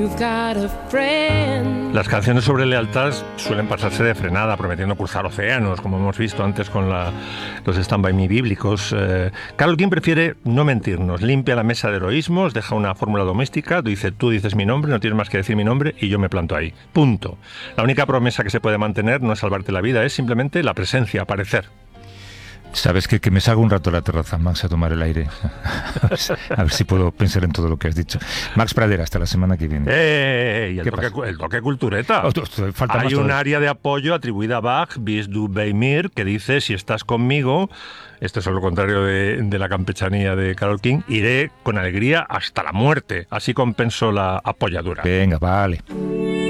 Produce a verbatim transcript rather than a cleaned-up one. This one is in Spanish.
Las canciones sobre lealtad suelen pasarse de frenada, prometiendo cruzar océanos, como hemos visto antes con la, los Stand By Me bíblicos. Eh, Carole King prefiere no mentirnos, limpia la mesa de heroísmos, deja una fórmula doméstica, dice, tú dices mi nombre, no tienes más que decir mi nombre y yo me planto ahí. Punto. La única promesa que se puede mantener no es salvarte la vida, es simplemente la presencia, aparecer. ¿Sabes qué? Que me salgo un rato a la terraza, Max, a tomar el aire. A ver si puedo pensar en todo lo que has dicho. Max Pradera, hasta la semana que viene. ¡Eh! Y el toque, el toque cultureta. Oh, falta Hay más un todo. área de apoyo atribuida a Bach, Bis du bei mir, que dice, si estás conmigo, esto es lo contrario de, de la campechanía de Carole King, iré con alegría hasta la muerte. Así compensó la apoyadura. Venga, vale.